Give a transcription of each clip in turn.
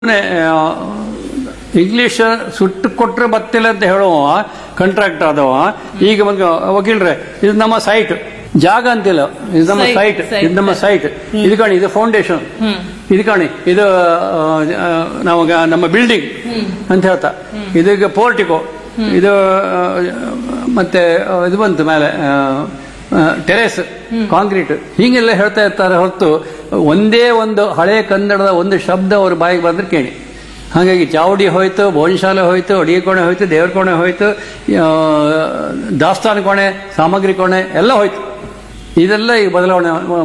English ಸುಟ್ಟು ಕೊಟ್ರೆ ಬತ್ತಿಲ್ಲ ಅಂತ ಹೇಳುವ ಕಾಂಟ್ರಾಕ್ಟ್ ಆದವ ಈಗ ಬಂದು ವಕೀಲ್ರೆ ಇದು ನಮ್ಮ ಸೈಟ್ ಜಾಗ ಅಂತಿಲ್ಲ, ಇದು ನಮ್ಮ ಸೈಟ್, ಇದು ನಮ್ಮ ಸೈಟ್, ಇದು ಕಾಣಿ ಇದು ಫೌಂಡೇಶನ್, ಇದು ಕಾಣಿ ಇದು ನಮಗೆ ನಮ್ಮ ಬಿಲ್ಡಿಂಗ್ ಅಂತ ಹೇಳ್ತಾ, ಇದೀಗ ಪೋರ್ಟಿಕೋ, ಇದು ಮತ್ತೆ ಇದು ಬಂತು ಮೇಲೆ ಟೆರೇಸ್ ಕಾಂಕ್ರೀಟ್, ಹೀಗೆಲ್ಲ ಹೇಳ್ತಾ ಇರ್ತಾರೆ ಹೊರತು ಒಂದೇ ಒಂದು ಹಳೆ ಕನ್ನಡದ ಒಂದು ಶಬ್ದ ಅವ್ರ ಬಾಯಿಗೆ ಬಂದ್ರೆ ಕೇಳಿ. ಹಾಗಾಗಿ ಚಾವಡಿ ಹೋಯ್ತು, ಭೋಜನಶಾಲೆ ಹೋಯ್ತು, ಅಡಿಗೆ ಕೋಣೆ ಹೋಯ್ತು, ದೇವ್ರ ಕೋಣೆ ಹೋಯ್ತು, ದಾಸ್ತಾನು ಕೋಣೆ, ಸಾಮಗ್ರಿ ಕೋಣೆ ಎಲ್ಲ ಹೋಯ್ತು. ಇದೆಲ್ಲ ಈಗ ಬದಲಾವಣೆ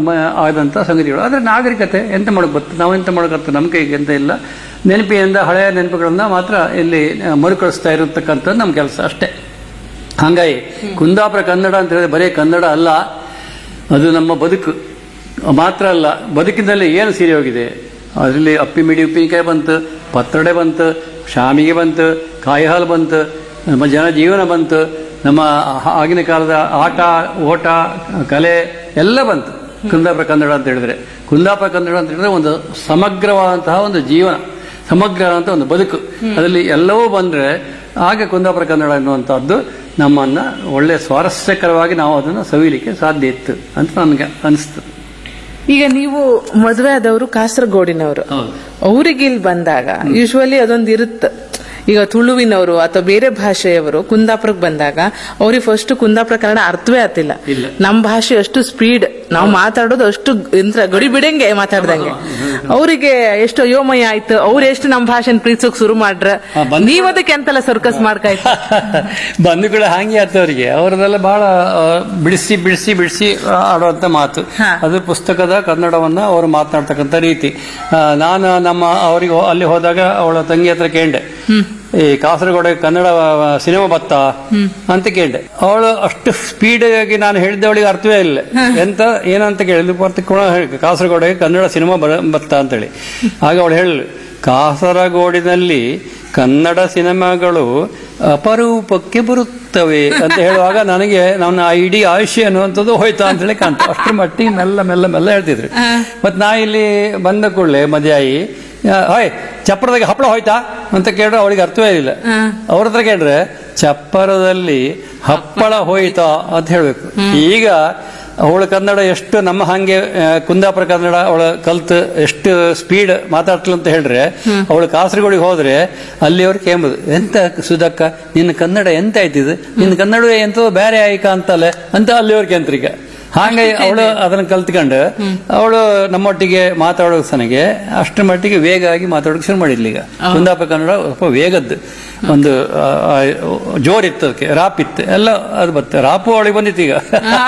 ಆದಂಥ ಸಂಗತಿಗಳು. ಆದರೆ ನಾಗರಿಕತೆ ಎಂತ ಮಾಡಕ್ ಬರ್ತದೆ, ನಾವೆಂತ ಮಾಡಕತ್ತ, ನಮ್ಮ ಕೈಗೆ ಎಂತ ಇಲ್ಲ. ನೆನಪಿನಿಂದ ಹಳೆಯ ನೆನಪುಗಳನ್ನ ಮಾತ್ರ ಇಲ್ಲಿ ಮರುಕಳಿಸ್ತಾ ಇರತಕ್ಕಂಥದ್ದು ನಮ್ಮ ಕೆಲಸ ಅಷ್ಟೇ. ಹಾಗಾಗಿ ಕುಂದಾಪುರ ಕನ್ನಡ ಅಂತ ಹೇಳಿದ್ರೆ ಬರೀ ಕನ್ನಡ ಅಲ್ಲ, ಅದು ನಮ್ಮ ಬದುಕು ಮಾತ್ರ ಅಲ್ಲ. ಬದುಕಿನಲ್ಲಿ ಏನು ಸೀರೆ ಹೋಗಿದೆ, ಅದರಲ್ಲಿ ಅಪ್ಪಿ ಮಿಡಿ ಉಪ್ಪಿನಕಾಯಿ ಬಂತು, ಪತ್ರೊಡೆ ಬಂತು, ಶಾಮಿಗೆ ಬಂತು, ಕಾಯಿ ಹಾಲು ಬಂತು, ನಮ್ಮ ಜನಜೀವನ ಬಂತು, ನಮ್ಮ ಆಗಿನ ಕಾಲದ ಆಟ ಓಟ ಕಲೆ ಎಲ್ಲ ಬಂತು ಕುಂದಾಪುರ ಕನ್ನಡ ಅಂತ ಹೇಳಿದ್ರೆ. ಕುಂದಾಪುರ ಕನ್ನಡ ಅಂತ ಹೇಳಿದ್ರೆ ಒಂದು ಸಮಗ್ರವಾದಂತಹ ಒಂದು ಜೀವನ, ಸಮಗ್ರವಾದಂತಹ ಒಂದು ಬದುಕು, ಅದರಲ್ಲಿ ಎಲ್ಲವೂ ಬಂದ್ರೆ ಆಗ ಕುಂದಾಪುರ ಕನ್ನಡ ಎನ್ನುವಂತಹದ್ದು ನಮ್ಮನ್ನ ಒಳ್ಳೆ ಸ್ವಾರಸ್ಯಕರವಾಗಿ ನಾವು ಅದನ್ನು ಸವಿಲಿಕ್ಕೆ ಸಾಧ್ಯ ಇತ್ತು ಅಂತ ನನಗೆ ಅನಿಸ್ತದೆ. ಈಗ ನೀವು ಮದುವೆ ಆದವರು ಕಾಸರಗೋಡಿನವರು, ಅವರಿಗೆ ಇಲ್ಲಿ ಬಂದಾಗ ಯೂಶುವಲಿ ಅದೊಂದು ಇರುತ್ತೆ. ಈಗ ತುಳುವಿನವರು ಅಥವಾ ಬೇರೆ ಭಾಷೆಯವರು ಕುಂದಾಪುರಕ್ಕೆ ಬಂದಾಗ ಅವ್ರಿಗೆ ಫಸ್ಟ್ ಕುಂದಾಪುರ ಕನ್ನಡ ಅರ್ಥವೇ ಆಗ್ತಿಲ್ಲ. ನಮ್ಮ ಭಾಷೆ ಅಷ್ಟು ಸ್ಪೀಡ್, ನಾವು ಮಾತಾಡೋದು ಅಷ್ಟು ಗಡಿ ಬಿಡಂಗೆ ಮಾತಾಡ್ದಂಗೆ, ಅವರಿಗೆ ಎಷ್ಟು ಅಯೋಮಯ ಆಯ್ತು. ಅವ್ರು ಎಷ್ಟು ನಮ್ಮ ಭಾಷೆನ ಪ್ರೀತಿಸೋಕ್ ಶುರು ಮಾಡ್ರ, ನೀವ್ ಅದಕ್ಕೆ ಎಂತೆಲ್ಲ ಸರ್ಕಸ್ ಮಾಡ್ಕಾಯ್ತು. ಬಂಧುಗಳು ಹಾಗೆ ಆಯ್ತು ಅವರಿಗೆ, ಅವರದೆಲ್ಲ ಬಹಳ ಬಿಡಿಸಿ ಬಿಡಿಸಿ ಬಿಡಿಸಿ ಆಡುವಂತ ಮಾತು. ಅದು ಪುಸ್ತಕದ ಕನ್ನಡವನ್ನ ಅವರು ಮಾತನಾಡ್ತಕ್ಕಂಥ ರೀತಿ. ನಾನು ಅವರಿಗೆ ಅಲ್ಲಿ ಹೋದಾಗ ಅವಳ ತಂಗಿ ಹತ್ರ ಕೇಂಡೆ, ಈ ಕಾಸರಗೋಡೆ ಕನ್ನಡ ಸಿನಿಮಾ ಬತ್ತ ಅಂತ ಕೇಳಿದೆ. ಅವಳು ಅಷ್ಟು ಸ್ಪೀಡ್ ಆಗಿ ನಾನು ಹೇಳಿದ್ದೆ, ಅವಳಿಗೆ ಅರ್ಥವೇ ಇಲ್ಲ. ಎಂತ ಏನಂತ ಕೇಳಿದ್ರು, ಕಾಸರಗೋಡೆ ಕನ್ನಡ ಸಿನಿಮಾ ಬತ್ತ ಅಂತೇಳಿ. ಆಗ ಅವಳು ಹೇಳಲು, ಕಾಸರಗೋಡಿನಲ್ಲಿ ಕನ್ನಡ ಸಿನಿಮಾಗಳು ಅಪರೂಪಕ್ಕೆ ಬರುತ್ತವೆ ಅಂತ ಹೇಳುವಾಗ ನನಗೆ ನನ್ನ ಇಡೀ ಆಯುಷ್ಯ ಅನ್ನುವಂಥದ್ದು ಹೋಯ್ತಾ ಅಂತೇಳಿ ಕಾಣ್ತು. ಅಷ್ಟರ ಮಟ್ಟಿಗೆ ಮೆಲ್ಲ ಮೆಲ್ಲ ಮೆಲ್ಲ ಹೇಳ್ತಿದ್ರು. ಮತ್ ನಾ ಇಲ್ಲಿ ಬಂದ ಕೂಡಲೇ ಮದುವೆಯಾಗಿ, ಹಾಯ್ ಚಪ್ಪರದಾಗ ಹಪ್ಪಳ ಹೋಯ್ತಾ ಅಂತ ಕೇಳಿದ್ರೆ ಅವಳಿಗೆ ಅರ್ಥವೇ ಇಲ್ಲ. ಅವ್ರ ಹತ್ರ ಕೇಳಿದ್ರೆ ಚಪ್ಪರದಲ್ಲಿ ಹಪ್ಪಳ ಹೋಯ್ತಾ ಅಂತ ಹೇಳ್ಬೇಕು. ಈಗ ಅವಳ ಕನ್ನಡ ಎಷ್ಟು ನಮ್ಮ ಹಂಗೆ ಕುಂದಾಪುರ ಕನ್ನಡ ಅವಳ ಕಲ್ತು ಎಷ್ಟು ಸ್ಪೀಡ್ ಮಾತಾಡ್ತಲ್ಲ ಅಂತ ಹೇಳಿದ್ರೆ, ಅವಳು ಕಾಸರಗೋಡಿಗೆ ಹೋದ್ರೆ ಅಲ್ಲಿ ಅವ್ರು ಕೇಂಬುದು, ಎಂತ ಸುಧಕ್ಕ ನಿನ್ನ ಕನ್ನಡ ಎಂತ ಆಯ್ತಿದ್, ನಿನ್ನ ಕನ್ನಡ ಎಂತ ಬೇರೆ ಆಯ್ಕ ಅಂತಲ್ಲ ಅಂತ ಅಲ್ಲಿಯವ್ರ ಕೇಂದ್ರೀಗ. ಹಾಗಾಗಿ ಅವಳು ಅದನ್ನ ಕಲ್ತ್ಕೊಂಡು ಅವಳು ನಮ್ಮೊಟ್ಟಿಗೆ ಮಾತಾಡೋ ಸನಿಗೆ ಅಷ್ಟರ ಮಟ್ಟಿಗೆ ವೇಗ ಆಗಿ ಮಾತಾಡೋಕೆ ಶುರು ಮಾಡಿದ್ಲಿ. ಈಗ ಕುಂದಾಪುರ ಕನ್ನಡ ಸ್ವಲ್ಪ ವೇಗದ್ದು ಒಂದು ಜೋರಿತ್ತು, ಅದಕ್ಕೆ ರಾಪ್ ಇತ್ತು ಎಲ್ಲ, ಅದು ಬರ್ತದೆ. ರಾಪು ಅವಳಿಗೆ ಬಂದಿತ್ತು ಈಗ.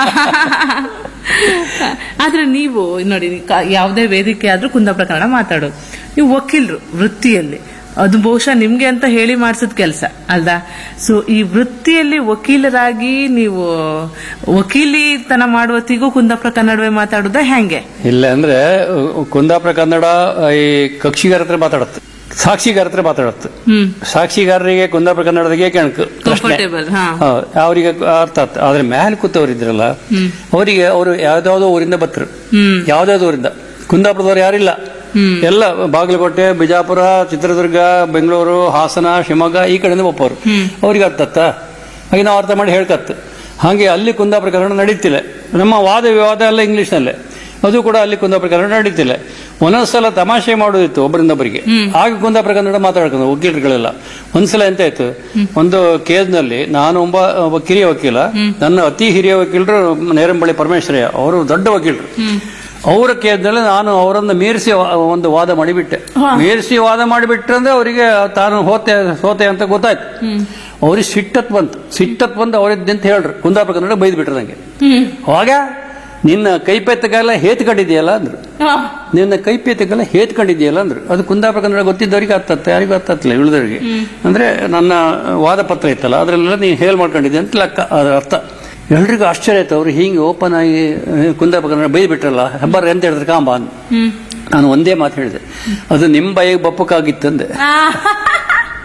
ಆದ್ರೆ ನೀವು ನೋಡಿ, ಯಾವುದೇ ವೇದಿಕೆ ಆದ್ರೂ ಕುಂದಾಪುರ ಕನ್ನಡ ಮಾತಾಡೋದು. ನೀವು ವಕೀಲರು ವೃತ್ತಿಯಲ್ಲಿ, ಅದು ಬಹುಶಃ ನಿಮ್ಗೆ ಅಂತ ಹೇಳಿ ಮಾಡಿಸಿದ ಕೆಲಸ ಅಲ್ದಾ? ಸೊ ಈ ವೃತ್ತಿಯಲ್ಲಿ ವಕೀಲರಾಗಿ ನೀವು ವಕೀಲಿತನ ಮಾಡುವತ್ತಿಗೂ ಕುಂದಾಪುರ ಕನ್ನಡವೇ ಮಾತಾಡುದ ಹೆಂಗೆ? ಇಲ್ಲ ಅಂದ್ರೆ ಕುಂದಾಪುರ ಕನ್ನಡ ಈ ಕಕ್ಷಿಗಾರ ಹತ್ರ ಮಾತಾಡುತ್ತೆ, ಸಾಕ್ಷಿಗಾರ ಹತ್ರ ಮಾತಾಡುತ್ತೆ. ಸಾಕ್ಷಿಗಾರರಿಗೆ ಕುಂದಾಪುರ ಕನ್ನಡದಾಗೆ ಕೆಣಕು ಪ್ರಶ್ನೆ, ಅವರಿಗೆ ಅರ್ಥ ಆಯ್ತು. ಆದ್ರೆ ಮ್ಯಾಲ್ ಕೂತವರಿದ್ರಲ್ಲ ಅವರಿಗೆ, ಅವರು ಯಾವ್ದಾವ್ದೋ ಊರಿಂದ ಬತ್ತರು, ಯಾವ್ದಾವ್ದೋ ಊರಿಂದ, ಕುಂದಾಪುರದವ್ರು ಯಾರಿಲ್ಲ, ಎಲ್ಲ ಬಾಗಲಕೋಟೆ, ಬಿಜಾಪುರ, ಚಿತ್ರದುರ್ಗ, ಬೆಂಗಳೂರು, ಹಾಸನ, ಶಿವಮೊಗ್ಗ ಈ ಕಡೆಯಿಂದ ಒಪ್ಪವರು. ಅವ್ರಿಗೆ ಅರ್ಥತ್ತ, ಹಾಗೆ ನಾವು ಅರ್ಥ ಮಾಡಿ ಹೇಳ್ಕತ್ತು. ಹಾಗೆ ಅಲ್ಲಿ ಕುಂದಾಪುರ ಕನ್ನಡ ನಡೀತಿಲ್ಲ. ನಮ್ಮ ವಾದ ವಿವಾದ ಎಲ್ಲ ಇಂಗ್ಲಿಷ್ನಲ್ಲೇ, ಅದು ಕೂಡ ಅಲ್ಲಿ ಕುಂದಾಪುರ ಕನ್ನಡ ನಡೀತಿಲ್ಲ. ಒಂದೊಂದ್ಸಲ ತಮಾಷೆ ಮಾಡೋದಿತ್ತು ಒಬ್ಬರಿಂದೊಬ್ಬರಿಗೆ, ಆಗ ಕುಂದಾಪುರ ಕನ್ನಡ ಮಾತಾಡ್ಕೊಂಡು ವಕೀಲರುಗಳೆಲ್ಲ. ಒಂದ್ಸಲ ಎಂತ ಆಯ್ತು, ಒಂದು ಕೇಸ್ನಲ್ಲಿ ನಾನು ಒಬ್ಬ ಕಿರಿಯ ವಕೀಲ, ನನ್ನ ಅತಿ ಹಿರಿಯ ವಕೀಲರು ನೇರಂಬಳ್ಳಿ ಪರಮೇಶ್ವರಯ್ಯ, ಅವರು ದೊಡ್ಡ ವಕೀಲರು. ಅವರ ಕೇಸ್ನಲ್ಲಿ ನಾನು ಅವರನ್ನು ಮೀರಿಸಿ ಒಂದು ವಾದ ಮಾಡಿಬಿಟ್ಟೆ. ಮೀರಿಸಿ ವಾದ ಮಾಡಿಬಿಟ್ರೆ ಅಂದ್ರೆ ಅವರಿಗೆ ತಾನು ಸೋತೆ ಅಂತ ಗೊತ್ತಾಯ್ತು. ಅವ್ರಿಗೆ ಸಿಟ್ಟತ್ ಬಂತು ಅವರಿದ್ದಂತ ಹೇಳ್ರು, ಕುಂದಾಪುರ ಕನ್ನಡ ಬೈದ್ ಬಿಟ್ರೆ ನಂಗೆ. ಅವಾಗ ನಿನ್ನ ಕೈಪೆತ್ತಗೆಲ್ಲ ಹೇತ್ಕೊಂಡಿದ್ಯಲ್ಲ ಅಂದ್ರು, ನಿನ್ನ ಕೈಪೆತ್ತಗೆಲ್ಲ ಹೇತ್ಕೊಂಡಿದ್ಯಲ್ಲ ಅಂದ್ರು. ಅದು ಕುಂದಾಪುರ ಕನ್ನಡ ಗೊತ್ತಿದ್ದವರಿಗೆ ಅರ್ಥತ್ತೆ, ಯಾರಿಗೂ ಅರ್ಥತ್ತಿಲ್ಲ ಉಳಿದವರಿಗೆ. ಅಂದ್ರೆ ನನ್ನ ವಾದ ಪತ್ರ ಇತ್ತಲ್ಲ ಅದ್ರಲ್ಲೆಲ್ಲ ನೀನು ಹೇಲ್ ಮಾಡ್ಕೊಂಡಿದ್ದೆ ಅಂತ ಲೆಕ್ಕ, ಅದರ ಅರ್ಥ. ಎಲ್ರಿಗೂ ಆಶ್ಚರ್ಯ ಆಯ್ತು. ಅವ್ರು ಹಿಂಗೆ ಓಪನ್ ಆಗಿ ಕುಂದಾಪುರ ಕನ್ನಡ ಬೈದ್ ಬಿಟ್ರಲ್ಲ, ಹೆಬ್ಬಾರ ಎಂತ ಹೇಳಿದ್ರೆ ಕಾಂಬ ಅಂದ್. ನಾನು ಒಂದೇ ಮಾತು ಹೇಳಿದೆ, ಅದು ನಿಮ್ ಬಾಯಿಗೆ ಬಪ್ಪಕ್ಕಾಗಿತ್ತಂದೆ.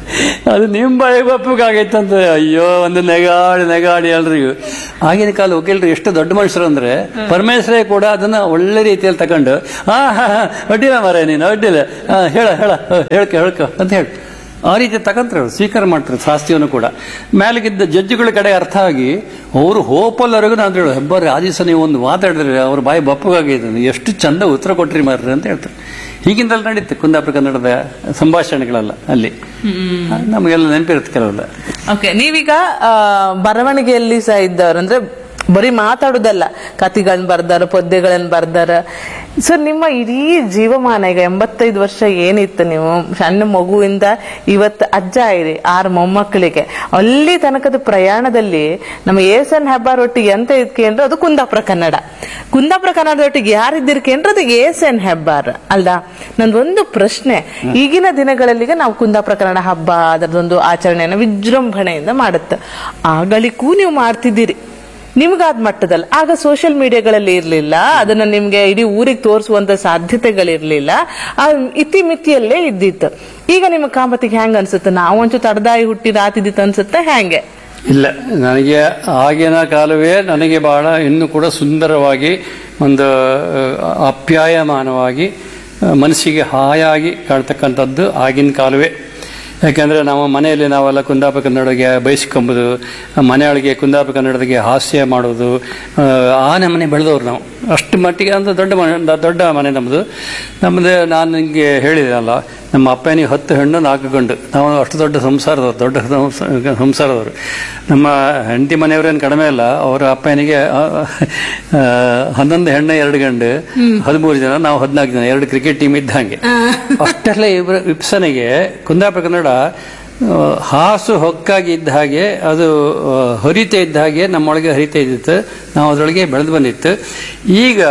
ಅದು ನಿಮ್ಮ ಬಾಯಿ ಬಪ್ಪಗಾಗೈತಂತ. ಅಯ್ಯೋ, ಒಂದು ನೆಗಾಡಿ ಎಲ್ರಿಗೂ. ಆಗಿನ ಕಾಲ ವಕೀಲರು ಎಷ್ಟು ದೊಡ್ಡ ಮನುಷ್ಯರು ಅಂದ್ರೆ ಪರಮೇಶ್ವರೇ ಕೂಡ ಅದನ್ನ ಒಳ್ಳೆ ರೀತಿಯಲ್ಲಿ ತಗೊಂಡು ಅಡ್ಡಿಲ್ಲ ಮಾರ ನೀನು ಅಡ್ಡಿಲ್ಲ, ಹೇಳ್ಕ ಅಂತ ಹೇಳಿ ಆ ರೀತಿ ತಗೊಂತಾರೆ, ಸ್ವೀಕಾರ ಮಾಡ್ತಾರೆ ಶಾಸ್ತಿಯನ್ನು ಕೂಡ. ಮೇಲಗಿದ್ದ ಜಡ್ಜ್ಗಳ ಕಡೆ ಅರ್ಥ ಆಗಿ ಅವರು ಹೋಪಲ್ಲವರೆಗೂ ನಾನು ಹೇಳು, ಹೆಬ್ಬಾರಿ ಆ ದಿವಸ ನೀವು ಒಂದು ಮಾತಾಡಿದ್ರಿ ಅವ್ರ ಬಾಯಿ ಬಪ್ಪಗಾಗಿದೆ, ಎಷ್ಟು ಚಂದ ಉತ್ತರ ಕೊಟ್ರಿ ಮಾರ್ರಿ ಅಂತ ಹೇಳ್ತಾರೆ. ಹೀಗಿಂದಲ್ಲ ನಡೀತು ಕುಂದಾಪುರ ಕನ್ನಡದ ಸಂಭಾಷಣೆಗಳೆಲ್ಲ ಅಲ್ಲಿ, ನಮಗೆಲ್ಲ ನೆನಪಿರುತ್ತೆ ಕೆಲವೆಲ್ಲ. ಓಕೆ, ನೀವೀಗ ಬರವಣಿಗೆಯಲ್ಲಿ ಸಹ ಇದ್ದವ್ರು ಅಂದ್ರೆ ಬರೀ ಮಾತಾಡುದಲ್ಲ, ಕಥೆಗಳನ್ನ ಬರ್ದಾರ, ಪದ್ಯಗಳನ್ನ ಬರ್ದಾರ. ಸರ್, ನಿಮ್ಮ ಇಡೀ ಜೀವಮಾನ ಈಗ 85 ವರ್ಷ ಏನಿತ್ತು, ನೀವು ಸಣ್ಣ ಮಗುವಿಂದ ಇವತ್ತು ಅಜ್ಜ ಇರಿ, 6 ಮೊಮ್ಮಕ್ಕಳಿಗೆ, ಅಲ್ಲಿ ತನಕದ ಪ್ರಯಾಣದಲ್ಲಿ ನಮ್ಮ ಎಸ್.ಎನ್. ಹೆಬ್ಬಾರ್ ಒಟ್ಟಿಗೆ ಎಂತ ಇದ್ಕೇಂದ್ರೆ ಅದು ಕುಂದಾಪುರ ಕನ್ನಡ. ಕುಂದಾಪುರ ಕನ್ನಡದೊಟ್ಟಿಗೆ ಯಾರಿದ್ದಿರ್ಕೇಂದ್ರೆ ಅದು ಎಸ್.ಎನ್. ಹೆಬ್ಬಾರ್ ಅಲ್ದಾ? ನಂದೊಂದು ಪ್ರಶ್ನೆ, ಈಗಿನ ದಿನಗಳಲ್ಲಿಗೆ ನಾವು ಕುಂದಾಪುರ ಕನ್ನಡ ಹಬ್ಬ ಅದರದೊಂದು ಆಚರಣೆಯನ್ನು ವಿಜೃಂಭಣೆಯಿಂದ ಮಾಡುತ್ತೆ, ಆಗಳಿಗೂ ನೀವು ಮಾಡ್ತಿದ್ದೀರಿ ನಿಮ್ಗಾದ ಮಟ್ಟದಲ್ಲಿ. ಆಗ ಸೋಷಿಯಲ್ ಮೀಡಿಯಾಗಳಲ್ಲಿ ಇರ್ಲಿಲ್ಲ, ಅದನ್ನ ನಿಮ್ಗೆ ಇಡೀ ಊರಿಗೆ ತೋರಿಸುವಂತ ಸಾಧ್ಯತೆಗಳಿರ್ಲಿಲ್ಲ, ಇತಿಮಿತಿಯಲ್ಲೇ ಇದ್ದಿತ್ತು. ಈಗ ನಿಮ್ಮ ಕಾಮತಿಗೆ ಹೆಂಗ ಅನ್ಸುತ್ತೆ? ನಾವು ಒಂಚೂರು ತಡದಾಯಿ ಹುಟ್ಟಿ ರಾತಿದ್ದಿತ್ತು ಅನ್ಸುತ್ತೆ ಹೆಂಗೆ? ಇಲ್ಲ, ನನಗೆ ಆಗಿನ ಕಾಲವೇ ನನಗೆ ಬಹಳ ಇನ್ನೂ ಕೂಡ ಸುಂದರವಾಗಿ, ಒಂದು ಅಪ್ಯಾಯಮಾನವಾಗಿ, ಮನಸ್ಸಿಗೆ ಹಾಯಾಗಿ ಕಾಣ್ತಕ್ಕಂಥದ್ದು ಆಗಿನ ಕಾಲವೇ. ಯಾಕೆಂದರೆ ನಮ್ಮ ಮನೆಯಲ್ಲಿ ನಾವೆಲ್ಲ ಕುಂದಾಪುರ ಕನ್ನಡಗೆ ಬಯಸ್ಕೊಂಬುದು, ಮನೆಯೊಳಗೆ ಕುಂದಾಪುರ ಕನ್ನಡದಿಗೆ ಹಾಸ್ಯ ಮಾಡೋದು, ಆ ನಮ್ಮನೆ ಬೆಳೆದವ್ರು ನಾವು. ಅಷ್ಟು ಮಟ್ಟಿಗೆ ಅಂತ ದೊಡ್ಡ ಮನೆ ನಮ್ಮದು. ನಾನು ನಿಮಗೆ ಹೇಳಿದೆನಲ್ಲ, ನಮ್ಮ ಅಪ್ಪನಿಗೆ 10 ಹೆಣ್ಣು 4 ಗಂಡು. ನಾವು ಅಷ್ಟು ದೊಡ್ಡ ಸಂಸಾರದವರು. ನಮ್ಮ ಹೆಂಡತಿ ಮನೆಯವರೇನು ಕಡಿಮೆ ಇಲ್ಲ, ಅವರ ಅಪ್ಪನಿಗೆ 11 ಹೆಣ್ಣು 2 ಗಂಡು, 13 ಜನ, ನಾವು 14 ಜನ, 2 ಕ್ರಿಕೆಟ್ ಟೀಮ್ ಇದ್ದಂಗೆ. ಅಷ್ಟೆಲ್ಲ ಇಬ್ಸನಿಗೆ ಕುಂದಾಪುರ ಕನ್ನಡ ಹಾಸು ಹೊಕ್ಕಾಗಿ ಇದ್ದ ಹಾಗೆ, ಅದು ಹರಿತ ಇದ್ದ ಹಾಗೆ ನಮ್ಮೊಳಗೆ ಹರಿತ ಇದ್ದಿತ್ತು, ನಾವು ಅದರೊಳಗೆ ಬೆಳೆದು ಬಂದಿತ್ತು. ಈಗ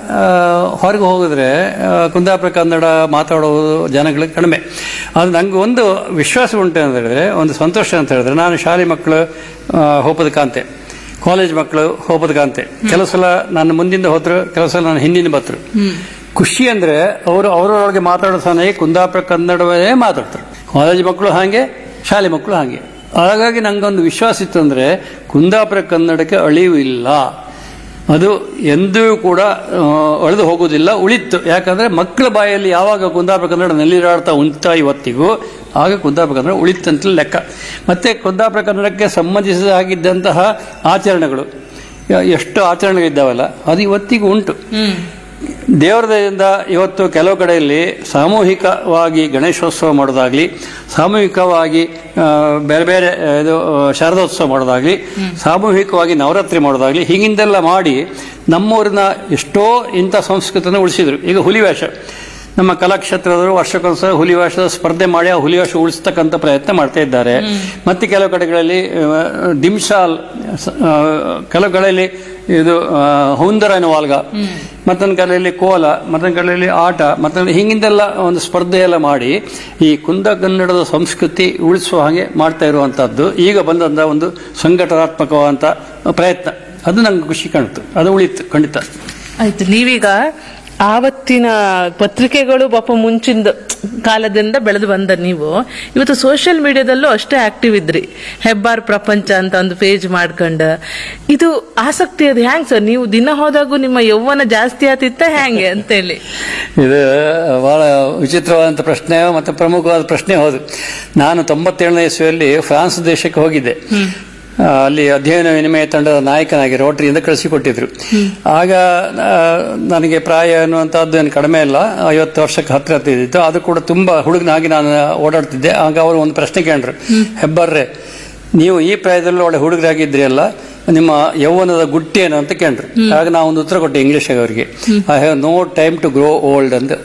ಹೊರಗೆ ಹೋಗಿದ್ರೆ ಕುಂದಾಪುರ ಕನ್ನಡ ಮಾತಾಡೋದು ಜನಗಳಿಗೆ ಕಡಿಮೆ. ಅದು ನಂಗೆ ಒಂದು ವಿಶ್ವಾಸ ಉಂಟು ಅಂತ ಹೇಳಿದ್ರೆ, ಒಂದು ಸಂತೋಷ ಅಂತ ಹೇಳಿದ್ರೆ, ನಾನು ಶಾಲೆ ಮಕ್ಕಳು ಹೋಪದ ಕಾಂತೆ, ಕಾಲೇಜ್ ಮಕ್ಕಳು ಹೋಪದ ಕಾಂತೆ, ಕೆಲವು ಸಲ ನಾನು ಮುಂದಿಂದ ಹೋದ್ರು, ಕೆಲವು ಸಲ ನಾನು ಹಿಂದಿನ ಬತ್ರು. ಖುಷಿ ಅಂದ್ರೆ ಅವರು ಅವರೊಳಗೆ ಮಾತಾಡೋ ಸಮಯ ಕುಂದಾಪುರ ಕನ್ನಡವೇ ಮಾತಾಡ್ತಾರೆ. ಕಾಲೇಜ್ ಮಕ್ಕಳು ಹಾಗೆ, ಶಾಲೆ ಮಕ್ಕಳು ಹಾಗೆ. ಹಾಗಾಗಿ ನಂಗೊಂದು ವಿಶ್ವಾಸ ಇತ್ತು ಅಂದ್ರೆ ಕುಂದಾಪುರ ಕನ್ನಡಕ್ಕೆ ಅಳಿವು ಇಲ್ಲ, ಅದು ಎಂದೂ ಕೂಡ ಅಳೆದು ಹೋಗುವುದಿಲ್ಲ, ಉಳಿತು. ಯಾಕಂದ್ರೆ ಮಕ್ಕಳ ಬಾಯಲ್ಲಿ ಯಾವಾಗ ಕುಂದಾಪುರ ಕನ್ನಡ ನೆಲ್ಲಿರಾಡ್ತಾ ಉಂಟ ಇವತ್ತಿಗೂ, ಆಗ ಕುಂದಾಪುರ ಕನ್ನಡ ಉಳಿತಂತ ಲೆಕ್ಕ. ಮತ್ತೆ ಕುಂದಾಪುರ ಕನ್ನಡಕ್ಕೆ ಸಂಬಂಧಿಸಿದ ಹಾಗಿದ್ದಂತಹ ಆಚರಣೆಗಳು, ಎಷ್ಟು ಆಚರಣೆಗಳಿದ್ದಾವಲ್ಲ, ಅದು ಇವತ್ತಿಗೂ ಉಂಟು. ದೇವರ ದಯೆಯಿಂದ ಇವತ್ತು ಕೆಲವು ಕಡೆಯಲ್ಲಿ ಸಾಮೂಹಿಕವಾಗಿ ಗಣೇಶೋತ್ಸವ ಮಾಡೋದಾಗ್ಲಿ, ಸಾಮೂಹಿಕವಾಗಿ ಬೇರೆ ಬೇರೆ ಇದು ಶಾರದೋತ್ಸವ ಮಾಡೋದಾಗ್ಲಿ, ಸಾಮೂಹಿಕವಾಗಿ ನವರಾತ್ರಿ ಮಾಡೋದಾಗ್ಲಿ, ಹೀಗಿಂದೆಲ್ಲ ಮಾಡಿ ನಮ್ಮೂರಿನ ಎಷ್ಟೋ ಇಂಥ ಸಂಸ್ಕೃತಿನ ಉಳಿಸಿದ್ರು. ಈಗ ಹುಲಿವೇಷ, ನಮ್ಮ ಕಲಾಕ್ಷೇತ್ರದವರು ವರ್ಷಕ್ಕೊಂದ್ಸಲ ಹುಲಿವೇಷದ ಸ್ಪರ್ಧೆ ಮಾಡಿ ಆ ಹುಲಿವೇಷ ಉಳಿಸ್ತಕ್ಕಂಥ ಪ್ರಯತ್ನ ಮಾಡ್ತಾ ಇದ್ದಾರೆ. ಮತ್ತೆ ಕೆಲವು ಕಡೆಗಳಲ್ಲಿ ಡಿಮ್ಶಾಲ್, ಕೆಲವು ಕಡೆಯಲ್ಲಿ ಇದು ಹೌಂದರನ ವಾಲ್ಗ, ಮತ್ತೊಂದು ಕಡೆಯಲ್ಲಿ ಕೋಲ, ಮತ್ತೊಂದು ಕಡೆಯಲ್ಲಿ ಆಟ, ಮತ್ತೊಂದು ಹಿಂಗಿಂದೆಲ್ಲ ಒಂದು ಸ್ಪರ್ಧೆ ಎಲ್ಲ ಮಾಡಿ ಈ ಕನ್ನಡದ ಸಂಸ್ಕೃತಿ ಉಳಿಸುವ ಹಾಗೆ ಮಾಡ್ತಾ ಇರುವಂತಹದ್ದು ಈಗ ಬಂದಂತ ಒಂದು ಸಂಘಟನಾತ್ಮಕವಾದಂತ ಪ್ರಯತ್ನ. ಅದು ನಂಗೆ ಖುಷಿ ಕಾಣ್ತು, ಅದು ಉಳಿತು ಖಂಡಿತ. ಆಯ್ತು, ನೀವೀಗ ಆವತ್ತಿನ ಪತ್ರಿಕೆಗಳು ಪಾಪ ಮುಂಚಿನ ಕಾಲದಿಂದ ಬೆಳೆದು ಬಂದ ನೀವು ಇವತ್ತು ಸೋಷಿಯಲ್ ಮೀಡಿಯಾದಲ್ಲೂ ಅಷ್ಟೇ ಆಕ್ಟಿವ್ ಇದ್ರಿ. ಹೆಬ್ಬಾರ್ ಪ್ರಪಂಚ ಅಂತ ಒಂದು ಪೇಜ್ ಮಾಡ್ಕೊಂಡು, ಇದು ಆಸಕ್ತಿ ಅದು ಹ್ಯಾಂಗ್ ಸರ್? ನೀವು ದಿನ ಹೋದಾಗೂ ನಿಮ್ಮ ಯೌವನ ಜಾಸ್ತಿ ಆತಿತ್ತ ಹ್ಯಾಂಗೆ ಅಂತೇಳಿ? ಇದು ಬಹಳ ವಿಚಿತ್ರವಾದಂತ ಪ್ರಶ್ನೆ ಮತ್ತೆ ಪ್ರಮುಖವಾದ ಪ್ರಶ್ನೆ. ಹೌದು, ನಾನು 97ನೇ ಇಸ್ವಿಯಲ್ಲಿ ಫ್ರಾನ್ಸ್ ದೇಶಕ್ಕೆ ಹೋಗಿದ್ದೆ. ಅಲ್ಲಿ ಅಧ್ಯಯನ ವಿನಿಮಯ ತಂಡದ ನಾಯಕನಾಗಿ ರೋಟರಿಯಿಂದ ಕಳಿಸಿಕೊಟ್ಟಿದ್ರು. ಆಗ ನನಗೆ ಪ್ರಾಯ ಅನ್ನುವಂಥದ್ದು ಏನು ಕಡಿಮೆ ಇಲ್ಲ, 50 ವರ್ಷಕ್ಕೆ ಹತ್ರ ಇದ್ದಿತ್ತು. ಅದು ಕೂಡ ತುಂಬಾ ಹುಡುಗನಾಗಿ ನಾನು ಓಡಾಡ್ತಿದ್ದೆ. ಆಗ ಅವರು ಒಂದು ಪ್ರಶ್ನೆ ಕೇಳಿದ್ರು, ಹೆಬ್ಬಾರ್ರೆ, ನೀವು ಈ ಪ್ರಾಯದಲ್ಲಿ ಒಳ್ಳೆ ಹುಡುಗರಾಗಿದ್ರಿ ಅಲ್ಲ, ನಿಮ್ಮ ಯೌವನದ ಗುಟ್ಟಿ ಏನು ಅಂತ ಕೇಳಿದ್ರು. ಆಗ ನಾವು ಒಂದು ಉತ್ತರ ಕೊಟ್ಟೆ ಇಂಗ್ಲಿಷ್ ಅವರಿಗೆ, I have no time to grow old ಅಂತ.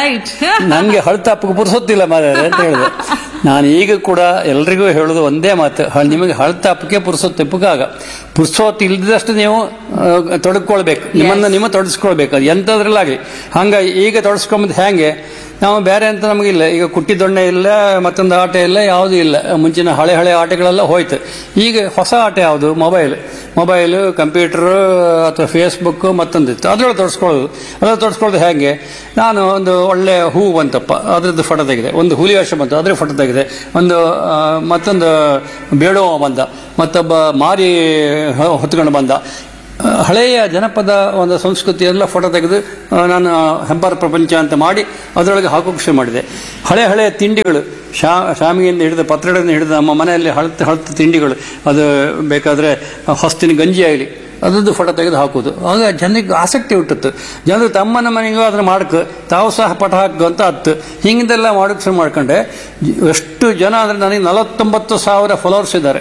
ನಂಗೆ ಹಳತಾಪಕ್ಕೆ ಪುರ್ಸೊತ್ತಿಲ್ಲ ಮಾರ್ರೆ ಅಂತ ಹೇಳಿದೆ. ನಾನು ಈಗ ಕೂಡ ಎಲ್ರಿಗೂ ಹೇಳೋದು ಒಂದೇ ಮಾತು, ನಿಮಗೆ ಹಳತಾಪಕ್ಕೆ ಪುರ್ಸೊತ್ತಿಪ್ಪಕ್ಕಾಗ ಪುರ್ಸೊತ್ತು ಇಲ್ದಷ್ಟು ನೀವು ತೊಡಗಿಕೊಳ್ಬೇಕು, ನಿಮ್ಮನ್ನು ನೀವು ತೊಡಗಿಸ್ಕೊಳ್ಬೇಕು, ಅದು ಎಂಥದ್ರಲ್ಲಾಗಲಿ. ಹಂಗಾಗಿ ಈಗ ತೊಡಗಿಸ್ಕೊಂಬುದು ಹೇಗೆ, ನಾವು ಬೇರೆ ಅಂತ ನಮಗಿಲ್ಲ. ಈಗ ಕುಟ್ಟಿ ದೊಣ್ಣೆ ಇಲ್ಲ, ಮತ್ತೊಂದು ಆಟ ಇಲ್ಲ, ಯಾವುದೂ ಇಲ್ಲ. ಮುಂಚಿನ ಹಳೆ ಆಟಗಳೆಲ್ಲ ಹೋಯ್ತು. ಈಗ ಹೊಸ ಆಟ ಯಾವುದು? ಮೊಬೈಲ್, ಕಂಪ್ಯೂಟರ್ ಅಥವಾ ಫೇಸ್ಬುಕ್ ಮತ್ತೊಂದಿತ್ತು, ಅದ್ರೊಳಗೆ ತೋರಿಸ್ಕೊಳ್ಳೋದು ಹೇಗೆ? ನಾನು ಒಂದು ಒಳ್ಳೆ ಹೂ ಬಂತಪ್ಪ, ಅದ್ರದ್ದು ಫೋಟೋ ತೆಗೆದೆ. ಒಂದು ಹುಲಿ ವೇಷ ಬಂತು, ಅದ್ರ ಫೋಟೋ ತೆಗೆದೆ. ಮತ್ತೊಂದು ಬೇಡೋ ಬಂದ, ಮತ್ತೊಬ್ಬ ಮಾರಿ ಹೊತ್ಕೊಂಡು ಬಂದ. ಹಳೆಯ ಜನಪದ ಒಂದು ಸಂಸ್ಕೃತಿ ಎಲ್ಲ ಫೋಟೋ ತೆಗೆದು ನಾನು ಹೆಬ್ಬಾರ್ ಪ್ರಪಂಚ ಅಂತ ಮಾಡಿ ಅದರೊಳಗೆ ಹಾಕೋಕೆ ಶುರು ಮಾಡಿದೆ. ಹಳೆಯ ತಿಂಡಿಗಳು, ಶಾಮಿಗೆಯಿಂದ ಹಿಡಿದು ಪತ್ರೊಡೆಯಿಂದ ಹಿಡಿದು ನಮ್ಮ ಮನೆಯಲ್ಲಿ ಹಳತು ತಿಂಡಿಗಳು, ಅದು ಬೇಕಾದರೆ ಹೊಸ್ತಿನ ಗಂಜಿ ಆಗಲಿ, ಅದರದ್ದು ಫೋಟೋ ತೆಗೆದು ಹಾಕೋದು. ಆಗ ಜನರಿಗೆ ಆಸಕ್ತಿ ಹುಟ್ಟಿತ್ತು. ಜನರು ತಮ್ಮನ ಮನೆಗೂ ಅದನ್ನು ಮಾಡಕ್ಕೆ ತಾವು ಸಹ ಪಟ ಹಾಕು ಅಂತ ಹತ್ತು ಹಿಂಗಿದೆಲ್ಲ ಮಾಡೋಕೆ ಶುರು ಮಾಡ್ಕೊಂಡೆ. ಎಷ್ಟು ಜನ ಅಂದ್ರೆ ನನಗೆ 49,000 ಫಾಲೋವರ್ಸ್ ಇದ್ದಾರೆ.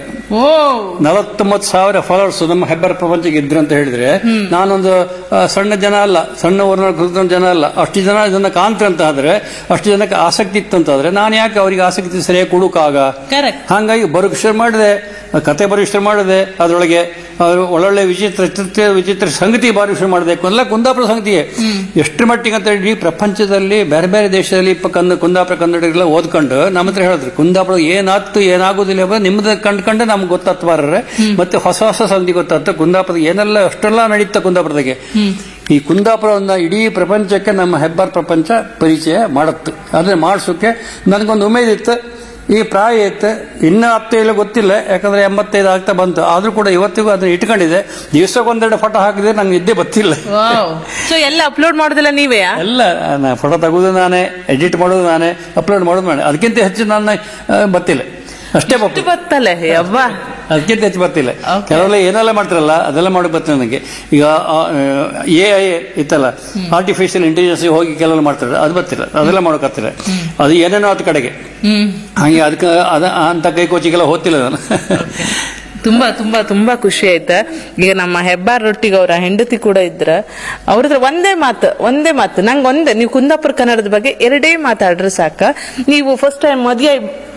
49,000 ಫಾಲೋವರ್ಸ್ ನಮ್ಮ ಹೆಬ್ಬಾರ್ ಪ್ರಪಂಚಕ್ಕೆ ಇದ್ರು ಅಂತ ಹೇಳಿದ್ರೆ ನಾನೊಂದು ಸಣ್ಣ ಜನ ಅಲ್ಲ, ಸಣ್ಣ ಊರಿನ ಜನ ಅಲ್ಲ. ಅಷ್ಟು ಜನ ಇದನ್ನ ಕಾಣ್ತಾರೆ ಅಂತ ಆದ್ರೆ, ಅಷ್ಟು ಜನಕ್ಕೆ ಆಸಕ್ತಿ ಇತ್ತು ಅಂತಾದ್ರೆ ನಾನು ಯಾಕೆ ಅವರಿಗೆ ಆಸಕ್ತಿ ಸರಿಯಾಗಿ ಕೊಡೋಕಾಗ? ಹಾಗಾಗಿ ಬರೋಕೆ ಶುರು ಮಾಡಿದೆ, ಕತೆ ಬರೋಕೆ ಶುರು ಮಾಡಿದೆ. ಅದರೊಳಗೆ ಒಳ್ಳೊಳ್ಳೆ ವಿಚಿತ್ರ ಸಂಗತಿ ಬಾರಿ ಶುರು ಮಾಡಬೇಕು ಎಲ್ಲ ಕುಂದಾಪುರ ಸಂಗತಿಯೇ. ಎಷ್ಟು ಮಟ್ಟಿಗೆ ಅಂತ ಹೇಳಿ ಪ್ರಪಂಚದಲ್ಲಿ ಬೇರೆ ಬೇರೆ ದೇಶದಲ್ಲಿ ಕುಂದಾಪುರ ಕನ್ನಡಿಗರೆಲ್ಲ ಓದ್ಕೊಂಡು ನಮ್ಮ ಹತ್ರ ಹೇಳಿದ್ರು, ಕುಂದಾಪುರ ಏನಾಗ್ತು ಏನಾಗುದಿಲ್ಲ ನಿಮ್ದು ಕಂಡ್ಕೊಂಡು ನಮ್ಗೆ ಗೊತ್ತಾಗ್ತಬಾರ್ರೆ. ಮತ್ತೆ ಹೊಸ ಸಂಗತಿ ಗೊತ್ತಾಗ್ತ ಕುಂದಾಪುರ ಏನೆಲ್ಲ ಅಷ್ಟೆಲ್ಲ ನಡೀತ ಕುಂದಾಪುರದಾಗೆ. ಈ ಕುಂದಾಪುರವನ್ನ ಇಡೀ ಪ್ರಪಂಚಕ್ಕೆ ನಮ್ಮ ಹೆಬ್ಬಾರ್ ಪ್ರಪಂಚ ಪರಿಚಯ ಮಾಡತ್ತು. ಅದನ್ನ ಮಾಡಿಸೋಕೆ ನನಗೊಂದು ಉಮೇದಿತ್ತು, ಈ ಪ್ರಾಯ ಇತ್ತು. ಇನ್ನ 10 ಗೊತ್ತಿಲ್ಲ, ಯಾಕಂದ್ರೆ 85 ಆಗ್ತಾ ಬಂತು. ಆದ್ರೂ ಕೂಡ ಇವತ್ತಿಗೂ ಅದನ್ನ ಇಟ್ಕೊಂಡಿದೆ. ದಿವಸಕ್ಕೊಂದೆರಡು ಫೋಟೋ ಹಾಕಿದ್ರೆ ನಂಗೆ ನಿದ್ದೆ ಗೊತ್ತಿಲ್ಲ. ಎಲ್ಲ ಅಪ್ಲೋಡ್ ಮಾಡೋದಿಲ್ಲ ನೀವೇ? ಎಲ್ಲ ಫೋಟೋ ತೆಗೋದು ನಾನೇ, ಎಡಿಟ್ ಮಾಡೋದು ನಾನೇ, ಅಪ್ಲೋಡ್ ಮಾಡೋದು ನಾನೇ. ಅದಕ್ಕಿಂತ ಹೆಚ್ಚು ನನ್ನ ಗೊತ್ತಿಲ್ಲ, ಅಷ್ಟೇ ಬರ್ತಲ್ಲ. ಅದಕ್ಕಿಂತ ಹೆಚ್ಚು ಬರ್ತಿಲ್ಲ. ಕೆಲವೆಲ್ಲ ಏನೆಲ್ಲ ಮಾಡ್ತಾರಲ್ಲ ಅದೆಲ್ಲ ಮಾಡೋಕೆ ಬರ್ತದೆ ನನಗೆ. ಈಗ AI ಇತ್ತಲ್ಲ, ಆರ್ಟಿಫಿಷಿಯಲ್ ಇಂಟೆಲಿಜೆನ್ಸ್ ಹೋಗಿ ಕೆಲವೆಲ್ಲ ಮಾಡ್ತಾರೆ, ಅದು ಬರ್ತಿಲ್ಲ. ಅದೆಲ್ಲ ಮಾಡೋಕತ್ತಿಲ್ಲ, ಅದು ಏನೇನೋ ಅದ್ ಕಡೆಗೆ. ಹಾಗೆ ಅದಕ್ಕೆ ಅಂತ ಕೈ ಕೋಚಿಗೆಲ್ಲ ಹೋಗ್ತಿಲ್ಲ ನಾನು. ತುಂಬಾ ತುಂಬಾ ತುಂಬಾ ಖುಷಿ ಆಯ್ತಾ. ಈಗ ನಮ್ಮ ಹೆಬ್ಬಾರ್ ರೊಟ್ಟಿಗೆ ಅವರ ಹೆಂಡತಿ ಕೂಡ ಇದ್ರ, ಅವ್ರದ್ರ ಒಂದೇ ಮಾತು ನಂಗೆ ನೀವು ಕುಂದಾಪುರ ಕನ್ನಡದ ಬಗ್ಗೆ 2 ಮಾತಾಡ್ರೆ ಸಾಕ. ನೀವು ಫಸ್ಟ್ ಟೈಮ್ ಮದುವೆ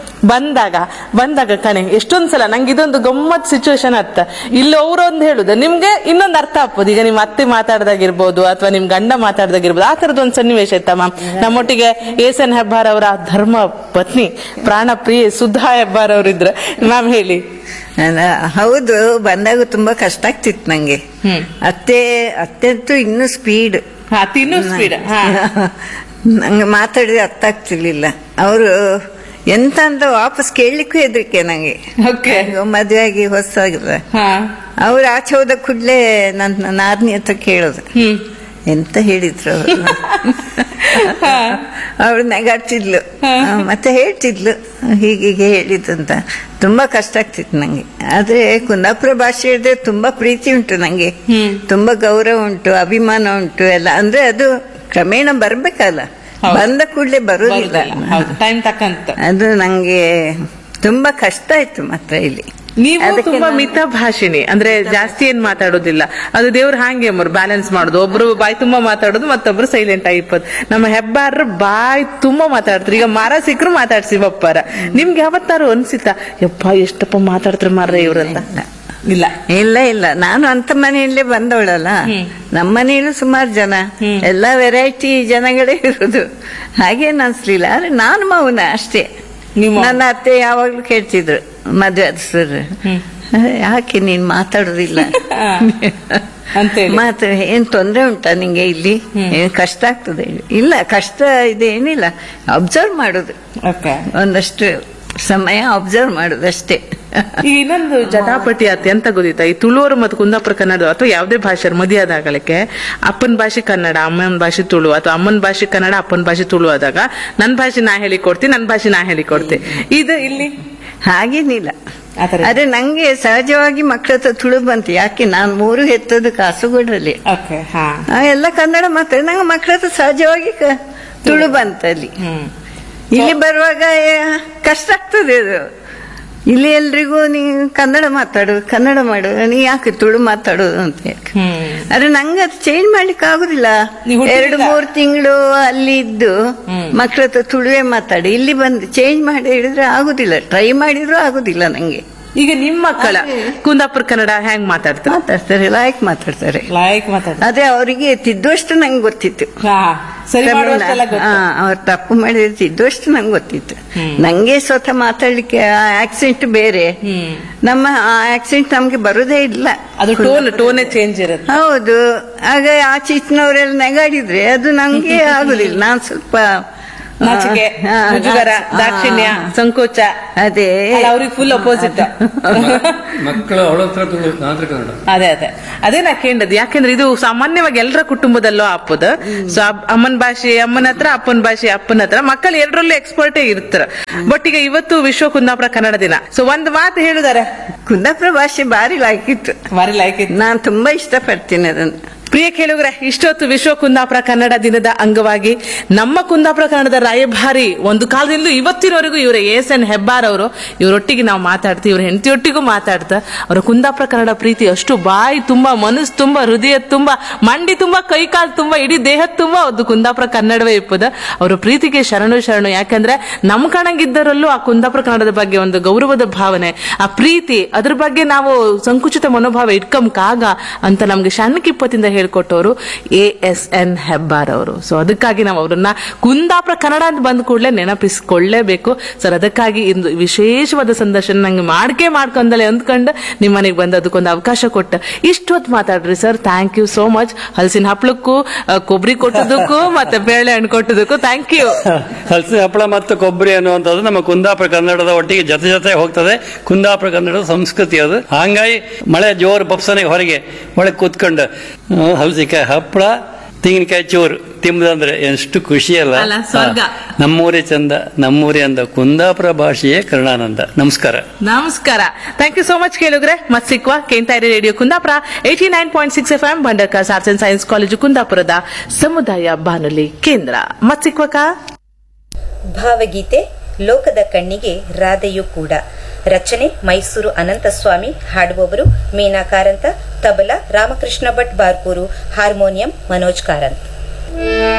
ಬಂದಾಗ ಕಣೆ ಎಷ್ಟೊಂದ್ಸಲ ನಂಗೆ ಇದೊಂದು ಗಮ್ಮತ್ ಸಿಚುವೇಶನ್ ಅರ್ಥ ಇಲ್ಲ. ಅವ್ರೊಂದು ಹೇಳುದು ನಿಮ್ಗೆ ಇನ್ನೊಂದು ಅರ್ಥ ಆಗ್ಬೋದು. ಈಗ ನಿಮ್ ಅತ್ತೆ ಮಾತಾಡ್ದಾಗಿರ್ಬೋದು ಅಥವಾ ನಿಮ್ ಗಂಡ ಮಾತಾಡ್ದಾಗಿರ್ಬೋದು, ಆ ತರದ ಒಂದು ಸನ್ನಿವೇಶ ಇತ್ತ ಮ್ಯಾಮ್. ನಮ್ಮೊಟ್ಟಿಗೆ ಎಸ್.ಎನ್. ಹೆಬ್ಬಾರ್ ಅವರ ಧರ್ಮ ಪತ್ನಿ ಪ್ರಾಣ ಪ್ರಿಯೆ ಸುಧಾ ಹೆಬ್ಬಾರ್ ಅವರಿದ್ರ. ಮ್ಯಾಮ್ ಹೇಳಿ. ಹೌದು, ಬಂದಾಗ ತುಂಬಾ ಕಷ್ಟ ಆಗ್ತಿತ್ತು ನಂಗೆ. ಅತ್ತೆ ಅಂತೂ ಇನ್ನೂ ಸ್ಪೀಡ್, ನಂಗೆ ಮಾತಾಡಿದ್ರೆ ಅರ್ಥ ಆಗ್ತಿರ್ಲಿಲ್ಲ. ಅವರು ಎಂತ ಅಂತ ವಾಪಸ್ ಕೇಳಲಿಕ್ಕೂ ಹೆದರಿಕೆ ನಂಗೆ. ಮದುವೆ ಆಗಿ ಹೊಸಾಗಿಲ್ಲ, ಅವ್ರು ಆಚೆ ಹೋದ ಕೂಡ್ಲೆ ನನ್ನ ನಾದ್ನಿ ಹತ್ರ ಕೇಳೋದು ಎಂತ ಹೇಳಿದ್ರು ಅವರು. ಅವಳು ನಗಾಡ್ತಿದ್ಲು, ಮತ್ತೆ ಹೇಳ್ತಿದ್ಲು ಹೀಗೆ ಹೇಳಿದ್ದಂತ. ತುಂಬಾ ಕಷ್ಟ ಆಗ್ತಿತ್ತು ನಂಗೆ. ಆದ್ರೆ ಕುಂದಾಪುರ ಭಾಷೆ ಹೇಳಿದ್ರೆ ತುಂಬಾ ಪ್ರೀತಿ ಉಂಟು ನಂಗೆ, ತುಂಬಾ ಗೌರವ ಉಂಟು, ಅಭಿಮಾನ ಉಂಟು ಎಲ್ಲ. ಅಂದ್ರೆ ಅದು ಕ್ರಮೇಣ ಬರ್ಬೇಕಲ್ಲ, ಬಂದ ಕೂಡಲೇ ಬರುದಿಲ್ಲ. ಟೈಮ್ ತಕ್ಕಂತ ಅದು ನಂಗೆ ತುಂಬಾ ಕಷ್ಟ ಆಯ್ತು ಮಾತ್ರ ಇಲ್ಲಿ. ನೀವು ತುಂಬಾ ಮಿತ ಭಾಷಿಣಿ, ಅಂದ್ರೆ ಜಾಸ್ತಿ ಏನ್ ಮಾತಾಡೋದಿಲ್ಲ. ಅದು ದೇವ್ರ ಹಾಗೆ ಬ್ಯಾಲೆನ್ಸ್ ಮಾಡುದು. ಒಬ್ರು ಬಾಯಿ ತುಂಬಾ ಮಾತಾಡೋದು, ಮತ್ತೊಬ್ರು ಸೈಲೆಂಟ್ ಆಗಿಪ್ಪದು. ನಮ್ಮ ಹೆಬ್ಬಾರ್ರು ಬಾಯಿ ತುಂಬಾ ಮಾತಾಡ್ತಾರೆ. ಈಗ ಮಾರ ಸಿಕ್ಕರು ಮಾತಾಡ್ಸಿ ಬಪ್ಪಾರ. ನಿಮ್ಗೆ ಯಾವತ್ತಾರು ಅನ್ಸಿತಾ ಯಪ್ಪ ಎಷ್ಟಪ್ಪ ಮಾತಾಡ್ತಾರೆ ಮಾರ್ರೆ ಇವ್ರಂತ? ಇಲ್ಲ ಇಲ್ಲ ಇಲ್ಲ, ನಾನು ಅಂತ ಮನೆಯಲ್ಲೇ ಬಂದವಳಲ್ಲ. ನಮ್ಮ ಮನೆಯಲ್ಲೂ ಸುಮಾರು ಜನ, ಎಲ್ಲಾ ವೆರೈಟಿ ಜನಗಳೇ ಇರೋದು. ಹಾಗೇನು ಅನ್ಸ್ಲಿಲ್ಲ. ಆದ್ರೆ ನಾನು ಮೌನ ಅಷ್ಟೇ. ನನ್ನ ಅತ್ತೆ ಯಾವಾಗ್ಲೂ ಕೇಳ್ತಿದ್ರು ಮದ್ವೆ ಆದ ಸರ್, ಯಾಕೆ ನೀನ್ ಮಾತಾಡೋದಿಲ್ಲ ಏನ್ ತೊಂದ್ರೆ ಉಂಟಾ ನಿಂಗೆ ಇಲ್ಲಿ, ಏನ್ ಕಷ್ಟ ಆಗ್ತದೆ? ಇಲ್ಲ ಕಷ್ಟ ಇದೆ ಏನಿಲ್ಲ, ಅಬ್ಸರ್ವ್ ಮಾಡೋದು, ಒಂದಷ್ಟು ಸಮಯ ಅಬ್ಸರ್ವ್ ಮಾಡೋದು ಅಷ್ಟೇ. ಈಗ ಇನ್ನೊಂದು ಜಟಾಪಟಿ ಆತಿ ಅಂತ ಗೊತ್ತಿತ್ತ, ಈ ತುಳುವರು ಮತ್ತು ಕುಂದಾಪುರ ಕನ್ನಡ ಅಥವಾ ಯಾವುದೇ ಭಾಷೆ ಮದುವೆ ಆದಾಗಲಕ್ಕೆ ಅಪ್ಪನ ಭಾಷೆ ಕನ್ನಡ, ಅಮ್ಮನ ಭಾಷೆ ತುಳು, ಅಥವಾ ಅಮ್ಮನ ಭಾಷೆ ಕನ್ನಡ, ಅಪ್ಪನ ಭಾಷೆ ತುಳು ಆದಾಗ ನನ್ನ ಭಾಷೆ ನಾ ಹೇಳಿಕೊಡ್ತೀನಿ, ನನ್ನ ಭಾಷೆ ನಾ ಹೇಳಿಕೊಡ್ತೀನಿ. ಇದು ಇಲ್ಲಿ ಹಾಗೇನಿಲ್ಲ. ಆದ್ರೆ ನಂಗೆ ಸಹಜವಾಗಿ ಮಕ್ಕಳ ಹತ್ರ ತುಳು ಬಂತು. ಯಾಕೆ ನಾನು 3 ಹೆತ್ತದ್ದು ಕಾಸರಗೋಡಲ್ಲಿ, ಎಲ್ಲ ಕನ್ನಡ ಮಾತಾಡಿ ನಂಗೆ ಮಕ್ಕಳ ಹತ್ರ ಸಹಜವಾಗಿ ತುಳು ಬಂತಲ್ಲಿ. ಇಲ್ಲಿ ಬರುವಾಗ ಕಷ್ಟ ಆಗ್ತದೆ ಅದು. ಇಲ್ಲಿ ಎಲ್ರಿಗೂ ನೀ ಕನ್ನಡ ಮಾಡು, ನೀ ಯಾಕೆ ತುಳು ಮಾತಾಡೋದು ಅಂತ. ಆದ್ರೆ ನಂಗೆ ಅದು ಚೇಂಜ್ ಮಾಡ್ಲಿಕ್ಕೆ ಆಗುದಿಲ್ಲ. 2-3 ತಿಂಗಳು ಅಲ್ಲಿ ಇದ್ದು ಮಕ್ಕಳ ಹತ್ರ ತುಳುವೇ ಮಾತಾಡಿ ಇಲ್ಲಿ ಬಂದು ಚೇಂಜ್ ಮಾಡಿ ಹೇಳಿದ್ರೆ ಆಗುದಿಲ್ಲ. ಟ್ರೈ ಮಾಡಿದ್ರು ಆಗುದಿಲ್ಲ ನಂಗೆ. ಈಗ ನಿಮ್ಮ ಮಕ್ಕಳ ಕುಂದಾಪುರ ಕನ್ನಡ ಹೆಂಗ್ ಮಾತಾಡ್ತಾರೆ, ಲಾಯಕ್ ಮಾತಾಡ್ತಾರೆ. ಮಾತಾಡ್ತಾರೆ ಅದೇ ಅವರಿಗೆ ತಿದ್ದುವಷ್ಟು ನಂಗೆ ಗೊತ್ತಿತ್ತು. ಸರಿ ಅವ್ರು ತಪ್ಪು ಮಾಡಿದ್ರೆ ತಿದ್ದುವಷ್ಟು ನಂಗೆ ಗೊತ್ತಿತ್ತು. ನಂಗೆ ಸ್ವತಃ ಮಾತಾಡ್ಲಿಕ್ಕೆ ಆ ಆಕ್ಸೆಂಟ್ ಬೇರೆ, ನಮ್ಮ ಆ ಆಕ್ಸೆಂಟ್ ನಮ್ಗೆ ಬರುದೇ ಇಲ್ಲ. ಅದು ಟೋನೇ ಚೇಂಜ್ ಇರುತ್ತೆ. ಹೌದು. ಆಗ ಆಚೀಚಿನವರೆಲ್ಲ ನೆಗಾಡಿದ್ರೆ ಅದು ನಂಗೆ ಆಗುದಿಲ್ಲ. ನಾನ್ ಸ್ವಲ್ಪ ನಾಚಿಕೆ, ಮುಜುಗರ, ದಾಕ್ಷಿಣ್ಯ, ಸಂಕೋಚ. ಅದೇ ಅವ್ರಿಗೆ ಫುಲ್ ಅಪೋಸಿಟ್. ಮಕ್ಕಳ ಅದೇ ನಾ ಕೇಳಿದ್ದು. ಯಾಕೆಂದ್ರೆ ಇದು ಸಾಮಾನ್ಯವಾಗಿ ಎಲ್ಲರ ಕುಟುಂಬದಲ್ಲೂ ಆಪದ. ಸೊ ಅಮ್ಮನ ಭಾಷೆ ಅಮ್ಮನ ಹತ್ರ, ಅಪ್ಪನ ಭಾಷೆ ಅಪ್ಪನ ಹತ್ರ, ಮಕ್ಕಳು ಎರಡರಲ್ಲೂ ಎಕ್ಸ್ಪರ್ಟೇ ಇರ್ತಾರ. ಬಟ್ ಈಗ ಇವತ್ತು ವಿಶ್ವ ಕುಂದಾಪುರ ಕನ್ನಡ ದಿನ. ಸೊ ಒಂದ್ ಮಾತು ಹೇಳಿದಾರೆ, ಕುಂದಾಪುರ ಭಾಷೆ ಭಾರಿ ಲಾಯ್ಕ್ ಇತ್ತು. ನಾನ್ ತುಂಬಾ ಇಷ್ಟಪಡ್ತೀನಿ ಅದನ್ನ. ಪ್ರಿಯ ಕೇಳುಗರೆ, ಇಷ್ಟೊತ್ತು ವಿಶ್ವ ಕುಂದಾಪುರ ಕನ್ನಡ ದಿನದ ಅಂಗವಾಗಿ ನಮ್ಮ ಕುಂದಾಪುರ ಕನ್ನಡದ ರಾಯಭಾರಿ ಒಂದು ಕಾಲದಿಂದ ಇವತ್ತಿನವರೆಗೂ ಇವರ ಎಸ್.ಎನ್. ಹೆಬ್ಬಾರ್ ಅವರು, ಇವರೊಟ್ಟಿಗೆ ನಾವು ಮಾತಾಡ್ತೀವಿ, ಇವ್ರ ಹೆಂಡತಿಯೊಟ್ಟಿಗೂ ಮಾತಾಡ್ತಾ ಅವರ ಕುಂದಾಪುರ ಕನ್ನಡ ಪ್ರೀತಿ ಅಷ್ಟು ಬಾಯಿ ತುಂಬಾ, ಮನಸ್ಸು ತುಂಬಾ, ಹೃದಯ ತುಂಬಾ, ಮಂಡಿ ತುಂಬಾ, ಕೈಕಾಲು ತುಂಬಾ, ಇಡೀ ದೇಹದ ತುಂಬಾ ಒಂದು ಕುಂದಾಪುರ ಕನ್ನಡವೇ ಇಪ್ಪದ. ಅವರ ಪ್ರೀತಿಗೆ ಶರಣು. ಯಾಕಂದ್ರೆ ನಮ್ ಕಣಗಿದ್ದರಲ್ಲೂ ಆ ಕುಂದಾಪುರ ಕನ್ನಡದ ಬಗ್ಗೆ ಒಂದು ಗೌರವದ ಭಾವನೆ, ಆ ಪ್ರೀತಿ, ಅದ್ರ ಬಗ್ಗೆ ನಾವು ಸಂಕುಚಿತ ಮನೋಭಾವ ಇಟ್ಕಂಕಾಗ ಅಂತ ನಮ್ಗೆ ಸಣ್ಣಕಿಪ್ಪತ್ತಿಂದ ಹೇಳ್ಕೊಟ್ಟವರು ಎಸ್.ಎನ್. ಹೆಬ್ಬಾರ್ ಅವರು. ಸೊ ಅದಕ್ಕಾಗಿ ನಾವು ಅವರನ್ನ ಕುಂದಾಪುರ ಕನ್ನಡ ಅಂತ ಬಂದ ಕೂಡಲೇ ನೆನಪಿಸ್ಕೊಳ್ಳೇಬೇಕು ಸರ್. ಅದಕ್ಕಾಗಿ ಇಂದು ವಿಶೇಷವಾದ ಸಂದರ್ಶನ ನಂಗೆ ಮಾಡ್ಕೊಂಡಲೆ ಅಂದ್ಕೊಂಡು ನಿಮ್ಮ ಮನೆಗೆ ಬಂದು ಅದಕ್ಕೊಂದು ಅವಕಾಶ ಕೊಟ್ಟ ಇಷ್ಟೊತ್ತು ಮಾತಾಡ್ರಿ sir. Thank you so much. ಹಲಸಿನ ಹಪ್ಪಳಕ್ಕೂ, ಕೊಬ್ಬರಿ ಕೊಟ್ಟದಕ್ಕೂ, ಮತ್ತೆ ಬೇಳೆ ಹಣ್ಣು ಕೊಟ್ಟದಕ್ಕೂ ಥ್ಯಾಂಕ್ ಯು. ಹಲಸಿನ ಹಪ್ಪಳ ಮತ್ತು ಕೊಬ್ಬರಿ ಅನ್ನುವಂಥದ್ದು ನಮ್ಮ ಕುಂದಾಪುರ ಕನ್ನಡದ ಒಟ್ಟಿಗೆ ಜೊತೆ ಹೋಗ್ತದೆ. ಕುಂದಾಪುರ ಕನ್ನಡದ ಸಂಸ್ಕೃತಿ ಅದು. ಹಂಗಾಗಿ ಮಳೆ ಜೋರು ಬಪ್ಸನೆ ಹೊರಗೆ ಒಳಗೆ ಕೂತ್ಕೊಂಡು ಹಲಸಿಕಾಯಿ ಹಪ್ಪಳ, ತೆಂಗಿನಕಾಯಿ ಚೂರು ತಿಂಬುದಂದ್ರೆ ಎಷ್ಟು ಖುಷಿ ಅಲ್ಲ. ನಮ್ಮೂರೇ ಚಂದ, ನಮ್ಮೂರೇ ಅಂದ, ಕುಂದಾಪುರ ಭಾಷೆಯೇ ಕರುಣಾನಂದ. ನಮಸ್ಕಾರ. Thank you so much ಕೇಳುಗ್ರೆ. ಮತ್ ಸಿಕ್ವಾ ಕೇಳ್ತಾ ಇರಿ radio Kundapura 89.6 FM, Bhandarkars arts and science college ಕುಂದಾಪುರದ ಸಮುದಾಯ ಬಾನುಲಿ ಕೇಂದ್ರ. ಮತ್ ಸಿಕ್ವಕ ಭಾವಗೀತೆ ಲೋಕದ ಕಣ್ಣಿಗೆ ರಾಧೆಯೂ ಕೂಡ. ರಚನೆ ಮೈಸೂರು ಅನಂತಸ್ವಾಮಿ. ಹಾಡುವವರು ಮೀನಾ ಕಾರಂತ, ತಬಲಾ ರಾಮಕೃಷ್ಣ ಭಟ್ ಬಾರ್ಕೂರು, ಹಾರ್ಮೋನಿಯಂ ಮನೋಜ್ ಕಾರಂತ್.